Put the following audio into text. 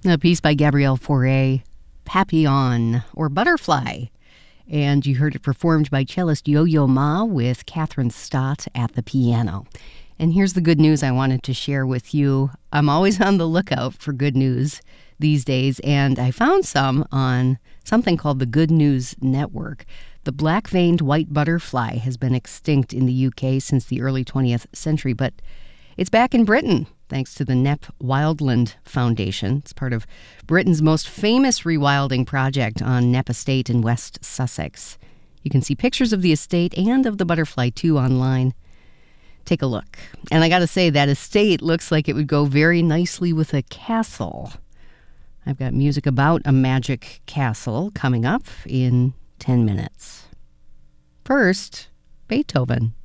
A piece by Gabrielle Fauré, Papillon, or Butterfly. And you heard it performed by cellist Yo-Yo Ma with Catherine Stott at the piano. And here's the good news I wanted to share with you. I'm always on the lookout for good news these days, and I found some on something called the Good News Network. The black-veined white butterfly has been extinct in the UK since the early 20th century, but it's back in Britain, thanks to the Knepp Wildland Foundation. It's part of Britain's most famous rewilding project on Knepp Estate in West Sussex. You can see pictures of the estate and of the butterfly, too, online. Take a look. And I got to say, that estate looks like it would go very nicely with a castle. I've got music about a magic castle coming up in 10 minutes. First, Beethoven.